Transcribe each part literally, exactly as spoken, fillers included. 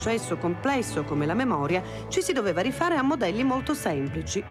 processo complesso come la memoria, ci si doveva rifare a modelli molto semplici.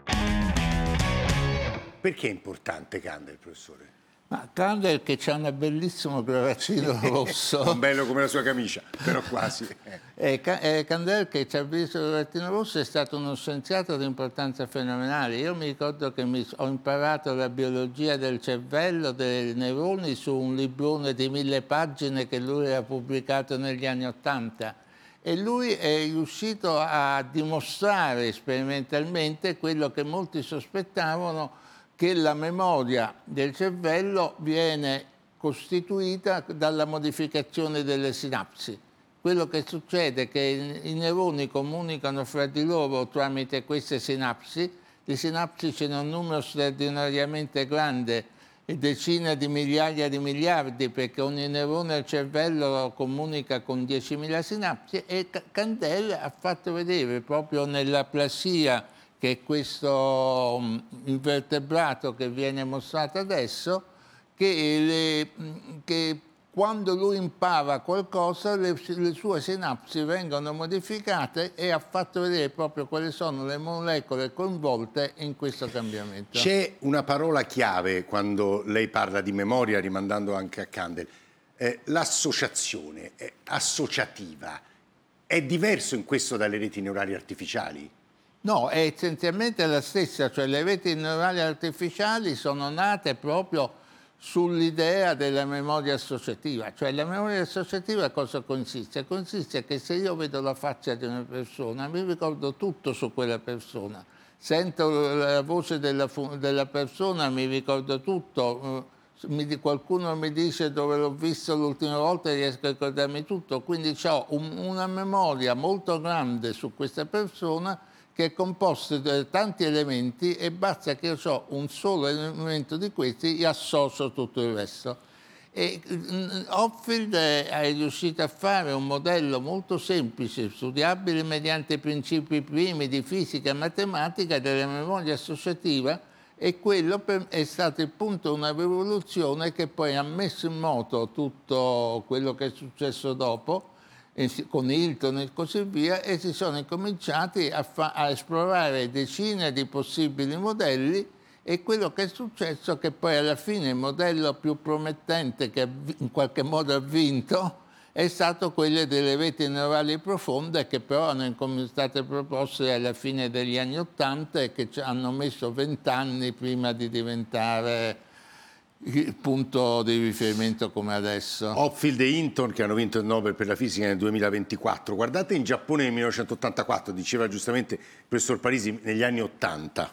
Perché è importante Kandel, professore? Ma Kandel che c'ha un bellissimo gravaccino rosso. Non bello come la sua camicia, però quasi. E Kandel che c'ha il bellissimo gravaccino rosso è stato uno scienziato di importanza fenomenale. Io mi ricordo che mi, ho imparato la biologia del cervello, dei neuroni, su un librone di mille pagine che lui aveva pubblicato negli anni Ottanta. E lui è riuscito a dimostrare sperimentalmente quello che molti sospettavano, che la memoria del cervello viene costituita dalla modificazione delle sinapsi. Quello che succede è che i neuroni comunicano fra di loro tramite queste sinapsi. Di sinapsi ce n'è un numero straordinariamente grande, decine di migliaia di miliardi, perché ogni neurone del cervello comunica con diecimila sinapsi, e Kandel ha fatto vedere proprio nell'aplasia, che è questo invertebrato che viene mostrato adesso, che, le, che quando lui impara qualcosa le, le sue sinapsi vengono modificate, e ha fatto vedere proprio quali sono le molecole coinvolte in questo cambiamento. C'è una parola chiave quando lei parla di memoria, rimandando anche a Kandel, eh, l'associazione è associativa. È diverso in questo dalle reti neurali artificiali? No, è essenzialmente la stessa, cioè le reti neurali artificiali sono nate proprio sull'idea della memoria associativa. Cioè la memoria associativa cosa consiste? Consiste che se io vedo la faccia di una persona mi ricordo tutto su quella persona, sento la voce della, della persona, mi ricordo tutto, mi, qualcuno mi dice dove l'ho visto l'ultima volta e riesco a ricordarmi tutto, quindi ho un, una memoria molto grande su questa persona, che è composto da tanti elementi, e basta che io ho un solo elemento di questi e associo tutto il resto. E Hopfield è riuscito a fare un modello molto semplice, studiabile mediante principi primi di fisica e matematica della memoria associativa, e quello per, è stato il punto di una rivoluzione che poi ha messo in moto tutto quello che è successo dopo, con Hilton e così via, e si sono incominciati a, a esplorare decine di possibili modelli, e quello che è successo è che poi alla fine il modello più promettente, che in qualche modo ha vinto, è stato quello delle reti neurali profonde, che però sono state proposte alla fine degli anni Ottanta e che ci hanno messo vent'anni prima di diventare il punto di riferimento come adesso. Hopfield e Hinton, che hanno vinto il Nobel per la fisica nel duemilaventiquattro. Guardate in Giappone nel millenovecentottantaquattro, diceva giustamente il professor Parisi, negli anni Ottanta.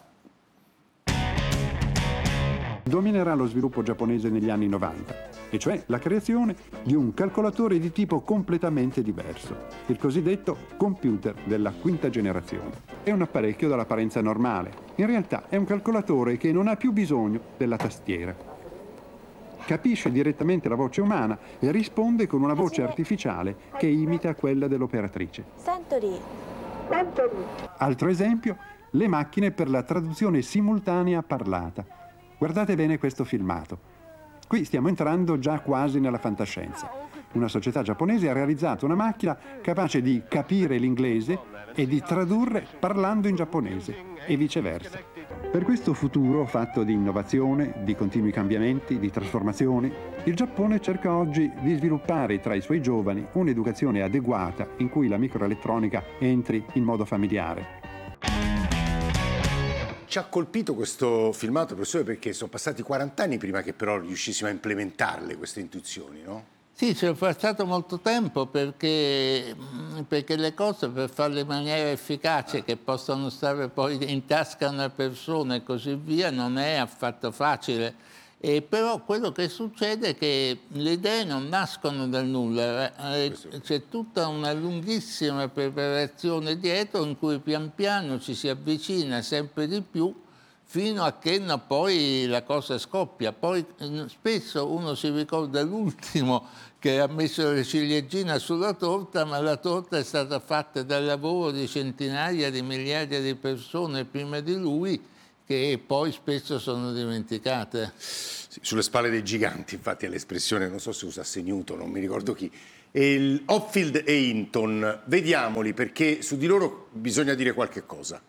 Dominerà lo sviluppo giapponese negli anni novanta, e cioè la creazione di un calcolatore di tipo completamente diverso, il cosiddetto computer della quinta generazione. È un apparecchio dall'apparenza normale. In realtà è un calcolatore che non ha più bisogno della tastiera. Capisce direttamente la voce umana e risponde con una voce artificiale che imita quella dell'operatrice. Santori. Altro esempio, le macchine per la traduzione simultanea parlata. Guardate bene questo filmato. Qui stiamo entrando già quasi nella fantascienza. Una società giapponese ha realizzato una macchina capace di capire l'inglese e di tradurre parlando in giapponese e viceversa. Per questo futuro fatto di innovazione, di continui cambiamenti, di trasformazioni, il Giappone cerca oggi di sviluppare tra i suoi giovani un'educazione adeguata in cui la microelettronica entri in modo familiare. Ci ha colpito questo filmato, professore, perché sono passati quaranta anni prima che però riuscissimo a implementarle queste intuizioni, no? Sì, ci è passato molto tempo, perché, perché le cose, per farle in maniera efficace, che possano stare poi in tasca a una persona e così via, non è affatto facile. E però quello che succede è che le idee non nascono dal nulla, c'è tutta una lunghissima preparazione dietro, in cui pian piano ci si avvicina sempre di più, fino a che no, poi la cosa scoppia. Poi spesso uno si ricorda l'ultimo che ha messo la ciliegina sulla torta, ma la torta è stata fatta dal lavoro di centinaia di migliaia di persone prima di lui, che poi spesso sono dimenticate. Sì, sulle spalle dei giganti, infatti è l'espressione, non so se usasse Newton, non mi ricordo chi, E Hopfield e Hinton, vediamoli perché su di loro bisogna dire qualche cosa.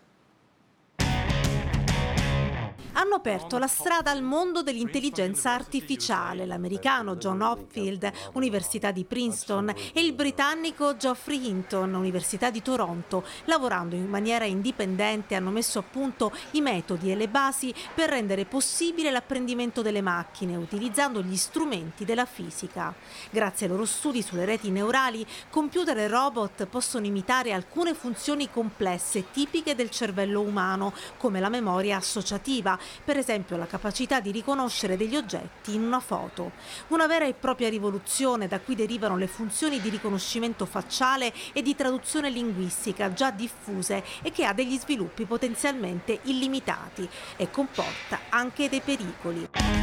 Hanno aperto la strada al mondo dell'intelligenza artificiale, l'americano John Hopfield, Università di Princeton, e il britannico Geoffrey Hinton, Università di Toronto. Lavorando in maniera indipendente hanno messo a punto i metodi e le basi per rendere possibile l'apprendimento delle macchine, utilizzando gli strumenti della fisica. Grazie ai loro studi sulle reti neurali, computer e robot possono imitare alcune funzioni complesse tipiche del cervello umano, come la memoria associativa, per esempio la capacità di riconoscere degli oggetti in una foto. Una vera e propria rivoluzione, da cui derivano le funzioni di riconoscimento facciale e di traduzione linguistica già diffuse e che ha degli sviluppi potenzialmente illimitati e comporta anche dei pericoli.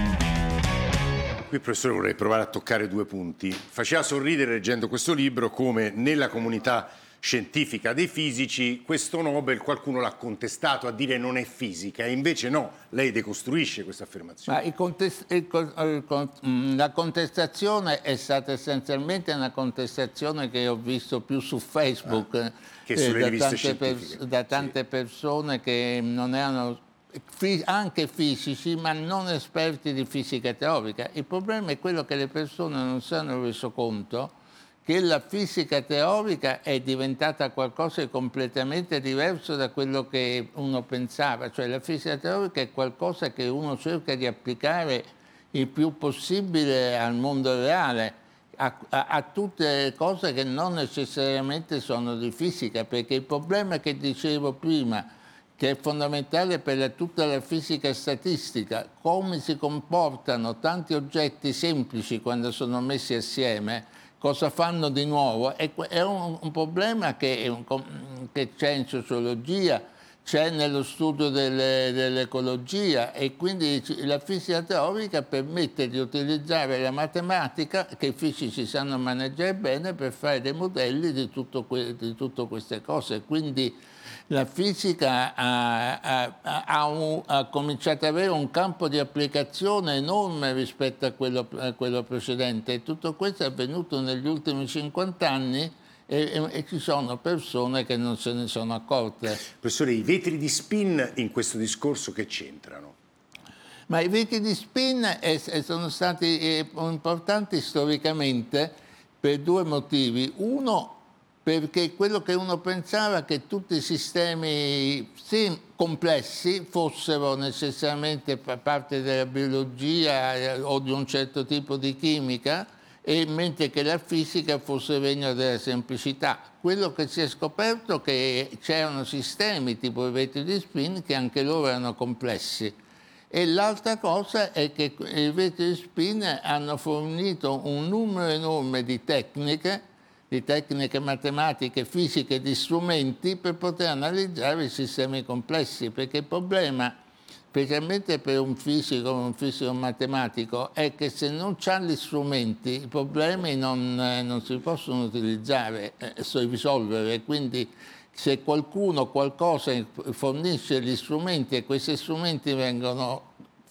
Qui, professore, vorrei provare a toccare due punti. Faceva sorridere leggendo questo libro come nella comunità scientifica dei fisici questo Nobel qualcuno l'ha contestato a dire non è fisica, e invece no, lei decostruisce questa affermazione. Ma il contest- il co- il con- la contestazione è stata essenzialmente una contestazione che ho visto più su Facebook, ah, che eh, sulle da, riviste tante scientifiche. pers- da tante sì. persone che non erano fi- anche fisici ma non esperti di fisica teorica. Il problema è quello che le persone non si hanno reso conto che la fisica teorica è diventata qualcosa di completamente diverso da quello che uno pensava. Cioè la fisica teorica è qualcosa che uno cerca di applicare il più possibile al mondo reale, a, a, a tutte le cose che non necessariamente sono di fisica, perché il problema che dicevo prima, che è fondamentale per la, tutta la fisica statistica, come si comportano tanti oggetti semplici quando sono messi assieme, cosa fanno di nuovo, è, è un, un problema che, è un, che c'è in sociologia, c'è nello studio delle, dell'ecologia, e quindi la fisica teorica permette di utilizzare la matematica, che i fisici sanno maneggiare bene, per fare dei modelli di, tutto que, di tutte queste cose. Quindi la fisica ha, ha, ha, un, ha cominciato ad avere un campo di applicazione enorme rispetto a quello, a quello precedente, e tutto questo è avvenuto negli ultimi cinquanta anni e, e, e ci sono persone che non se ne sono accorte. Professore, i vetri di spin in questo discorso che c'entrano? Ma i vetri di spin è, è, sono stati è, importanti storicamente per due motivi. Uno, perché quello che uno pensava, che tutti i sistemi sì, complessi fossero necessariamente parte della biologia o di un certo tipo di chimica, e mentre che la fisica fosse regno della semplicità. Quello che si è scoperto è che c'erano sistemi tipo i vetri di spin che anche loro erano complessi. E l'altra cosa è che i vetri di spin hanno fornito un numero enorme di tecniche, di tecniche matematiche, fisiche, di strumenti per poter analizzare i sistemi complessi, perché il problema, specialmente per un fisico, un fisico matematico, è che se non c'ha gli strumenti i problemi non, eh, non si possono utilizzare, eh, risolvere. Quindi se qualcuno qualcosa fornisce gli strumenti e questi strumenti vengono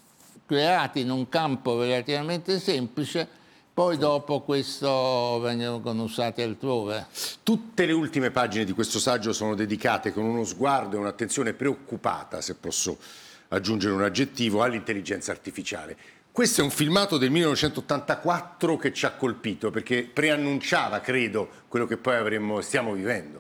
creati in un campo relativamente semplice, poi dopo questo vengono usati altrove. Tutte le ultime pagine di questo saggio sono dedicate con uno sguardo e un'attenzione preoccupata, se posso aggiungere un aggettivo, all'intelligenza artificiale. Questo è un filmato del millenovecentottantaquattro che ci ha colpito, perché preannunciava, credo, quello che poi avremmo, stiamo vivendo.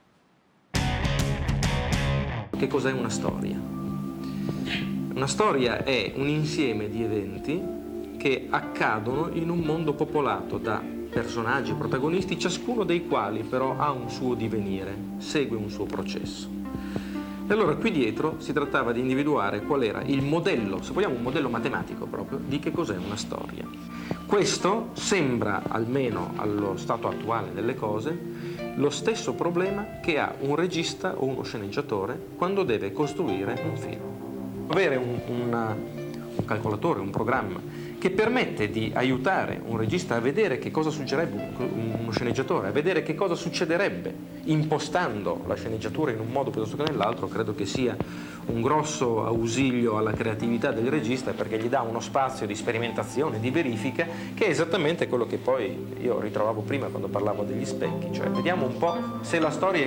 Che cos'è una storia? Una storia è un insieme di eventi che accadono in un mondo popolato da personaggi protagonisti, ciascuno dei quali però ha un suo divenire, segue un suo processo. E allora qui dietro si trattava di individuare qual era il modello, se vogliamo un modello matematico proprio, di che cos'è una storia. Questo sembra, almeno allo stato attuale delle cose, lo stesso problema che ha un regista o uno sceneggiatore quando deve costruire un film. Avere un, un, un calcolatore, un programma che permette di aiutare un regista a vedere che cosa succederebbe, uno sceneggiatore, a vedere che cosa succederebbe impostando la sceneggiatura in un modo piuttosto che nell'altro, credo che sia un grosso ausilio alla creatività del regista, perché gli dà uno spazio di sperimentazione, di verifica, che è esattamente quello che poi io ritrovavo prima quando parlavo degli specchi, cioè vediamo un po' se la storia